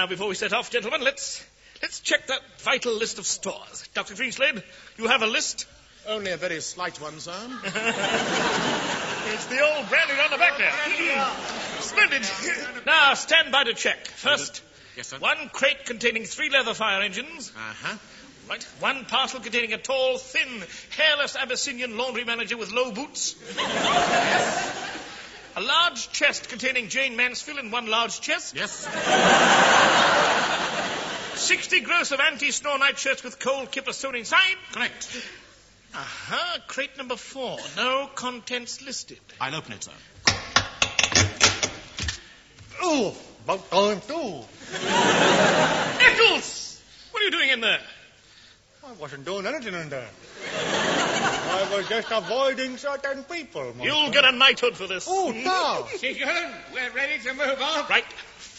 Now, before we set off, gentlemen, let's check that vital list of stores. Dr. Greenslade, you have a list? Only a very slight one, sir. It's the old branding on the back there. Splendid. Now, stand by to check. First, Yes, sir. 1 crate containing 3 leather fire engines. Uh-huh. Right. 1 parcel containing a tall, thin, hairless Abyssinian laundry manager with low boots. A large chest containing Jane Mansfield in 1 large chest. Yes. 60 gross of anti-snore nightshirts with cold kipper sewn inside. Correct. Crate number 4. No contents listed. I'll open it, sir. Oh, about time too. Eccles! What are you doing in there? I wasn't doing anything in there. I was just avoiding certain people. You'll get a knighthood for this. Oh, now. Seagoon, we're ready to move off. Right.